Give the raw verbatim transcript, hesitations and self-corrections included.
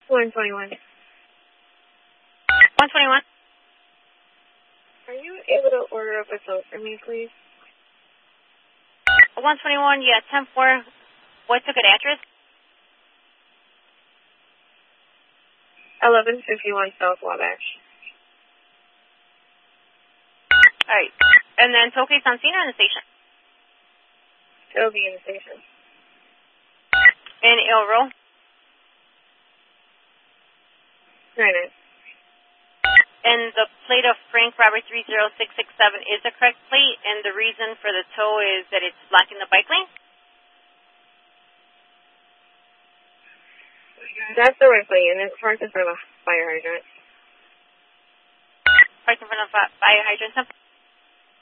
one twenty-one. one twenty-one. Are you able to order up a soap for me, please? one twenty-one, yeah, ten four. What's a good address? eleven fifty-one South Wabash. All right. And then Tokyo Sansina in the station. It'll be in the station. In Il Row. Very nice. And the plate of Frank Robert three zero six six seven is the correct plate, and the reason for the tow is that it's blocking the bike lane? That's the right plate, and it's parked in front of a fire hydrant. Parked in front of a fire hydrant.